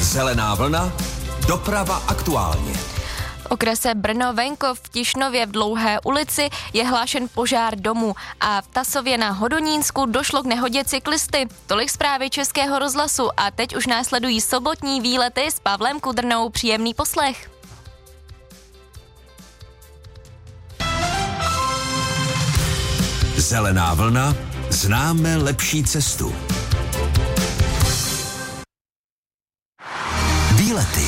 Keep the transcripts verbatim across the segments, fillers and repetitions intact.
Zelená vlna, doprava aktuálně. V okrese Brno-Venkov v Tišnově v Dlouhé ulici je hlášen požár domu a v Tasově na Hodonínsku došlo k nehodě cyklisty. Tolik zprávy Českého rozhlasu a teď už následují sobotní výlety s Pavlem Kudrnou. Příjemný poslech. Zelená vlna, známe lepší cestu. Výlety.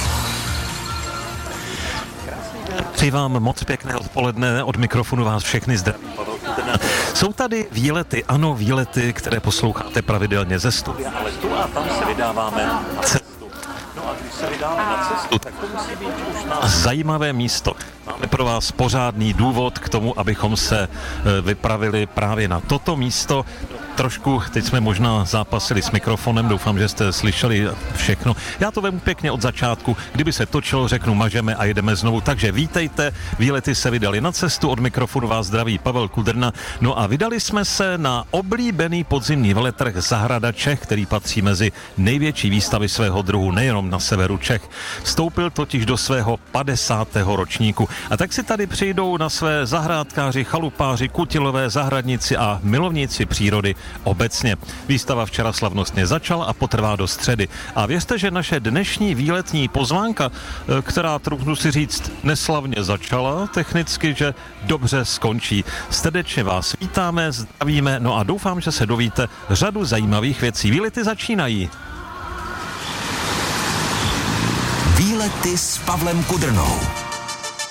Přeji vám moc pěkné odpoledne, od mikrofonu vás všechny zdraví. Jsou tady výlety, ano, výlety, které posloucháte pravidelně ze studia, ale tu a tam se vydáváme na cestu. No a když se vydáme na cestu, tak to musí být už na zajímavé místo. Máme pro vás pořádný důvod k tomu, abychom se vypravili právě na toto místo. Trošku, teď jsme možná zápasili s mikrofonem, doufám, že jste slyšeli všechno. Já to vemu pěkně od začátku, kdyby se točilo, řeknu mažeme a jedeme znovu. Takže vítejte, výlety se vydali na cestu, od mikrofonu vás zdraví Pavel Kudrna. No a vydali jsme se na oblíbený podzimní veletrh Zahrada Čech, který patří mezi největší výstavy svého druhu, nejenom na severu Čech. Vstoupil totiž do svého padesátého ročníku. A tak si tady přijdou na své zahrádkáři, chalupáři, kutilové, zahradníci a milovníci přírody obecně. Výstava včera slavnostně začala a potrvá do středy. A věřte, že naše dnešní výletní pozvánka, která, trochu si říct, neslavně začala, technicky, že dobře skončí. Srdečně vás vítáme, zdravíme, no a doufám, že se dovíte řadu zajímavých věcí. Výlety začínají. Výlety s Pavlem Kudrnou.